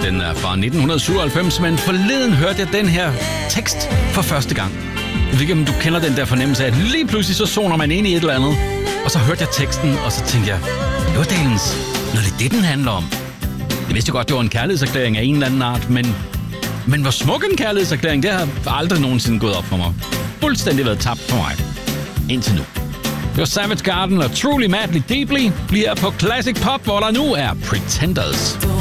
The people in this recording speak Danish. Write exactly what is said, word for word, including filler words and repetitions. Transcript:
Den er fra nitten syvoghalvfems, men forleden hørte jeg den her tekst for første gang. Jeg ved ikke, om du kender den der fornemmelse af, at lige pludselig så zoner man ind i et eller andet. Og så hørte jeg teksten, og så tænkte jeg, det var dagens, når det er det, den handler om. Jeg vidste godt, det var en kærlighedserklæring af en eller anden art, men, men hvor smuk en kærlighedserklæring, det har aldrig nogensinde gået op for mig. Fuldstændig været tabt for mig. Indtil nu. Det var Savage Garden og Truly Madly Deeply bliver på Classic Pop, hvor der nu er Pretenders.